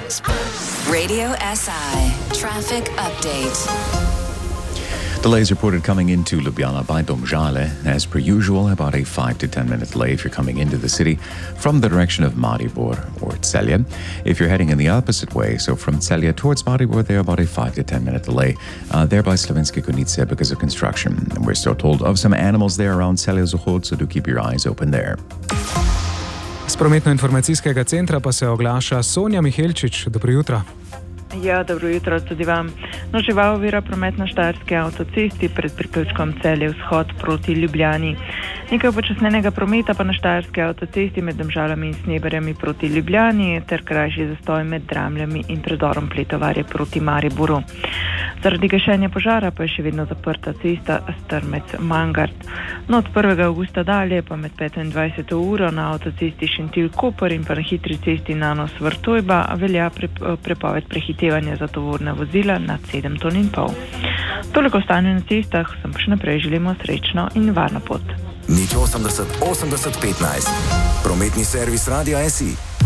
Radio SI Traffic Update. Delays reported coming into Ljubljana by Domžale. As per usual, about a 5 to 10 minute delay if you're coming into the city from the direction of Maribor or Celje. If you're heading in the opposite way, so from Celje towards Maribor, there about a 5 to 10 minute delay there by Slovenske Konjice because of construction. And we're still told of some animals there around Celje Zahod, so do keep your eyes open there. Z prometno-informacijskega centra pa se oglaša Sonja Mihelčič. Dobro jutro. Ja, dobro jutro tudi vam. Žival ovira promet na Štajerski avtocesti pred priključkom Celje Vzhod proti Ljubljani. Nekaj upočasnjenega prometa pa na Štajerski avtocesti med Domžalami in Sneberjami proti Ljubljani ter krajši zastoj med Dramljami in predorom Pletovarje proti Mariboru. Zaradi gašenja požara pa je še vedno zaprta cesta Strmec-Mangart. Od 1. avgusta dalje pa med 5. in 20. uro na avtocesti Šentilj-Koper in pa na hitri cesti Nanos-Vrtojba velja prepoved prehitevanja za tovorna vozila nad 7,5 ton. Toliko o stanju na cestah, sem pa še naprej želimo srečno in varno pot. Nič 80 80 15. Prometni servis Radia SI.